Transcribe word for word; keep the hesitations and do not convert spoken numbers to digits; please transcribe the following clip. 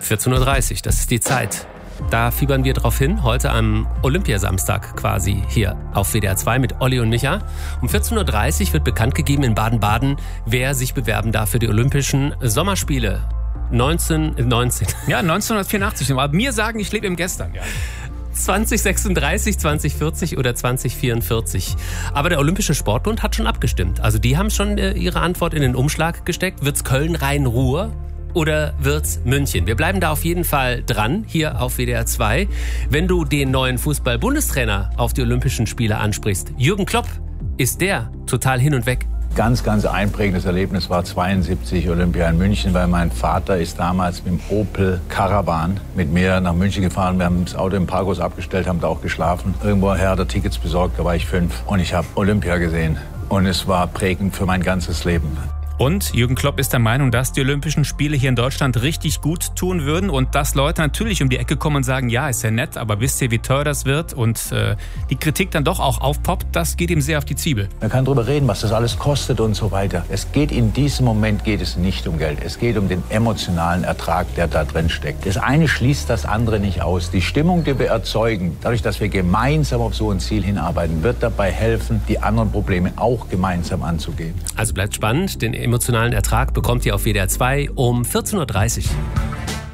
vierzehn Uhr dreißig, das ist die Zeit. Da fiebern wir drauf hin, heute am Olympiasamstag quasi hier auf W D R zwei mit Olli und Micha. Um vierzehn Uhr dreißig wird bekannt gegeben in Baden-Baden, wer sich bewerben darf für die Olympischen Sommerspiele. neunzehn, neunzehn. Ja, neunzehnhundertvierundachtzig. Aber mir sagen, ich lebe im Gestern. Ja. zwanzig sechsunddreißig, zwanzig vierzig oder zwanzig vierundvierzig. Aber der Olympische Sportbund hat schon abgestimmt. Also die haben schon ihre Antwort in den Umschlag gesteckt. Wird's Köln-Rhein-Ruhr? Oder wird's München? Wir bleiben da auf jeden Fall dran, hier auf W D R zwei. Wenn du den neuen Fußball-Bundestrainer auf die Olympischen Spiele ansprichst, Jürgen Klopp, ist der total hin und weg? Ganz, ganz einprägendes Erlebnis war zweiundsiebzig Olympia in München, weil mein Vater ist damals mit dem Opel Caravan mit mir nach München gefahren. Wir haben das Auto im Parkhaus abgestellt, haben da auch geschlafen. Irgendwoher hat er Tickets besorgt, da war ich fünf und ich habe Olympia gesehen. Und es war prägend für mein ganzes Leben. Und Jürgen Klopp ist der Meinung, dass die Olympischen Spiele hier in Deutschland richtig gut tun würden und dass Leute natürlich um die Ecke kommen und sagen, ja, ist ja nett, aber wisst ihr, wie teuer das wird? Und äh, die Kritik dann doch auch aufpoppt, das geht ihm sehr auf die Zwiebel. Man kann darüber reden, was das alles kostet und so weiter. Es geht in diesem Moment geht es nicht um Geld. Es geht um den emotionalen Ertrag, der da drin steckt. Das eine schließt das andere nicht aus. Die Stimmung, die wir erzeugen, dadurch, dass wir gemeinsam auf so ein Ziel hinarbeiten, wird dabei helfen, die anderen Probleme auch gemeinsam anzugehen. Also bleibt spannend, den emotionalen Ertrag bekommt ihr auf W D R zwei um vierzehn Uhr dreißig.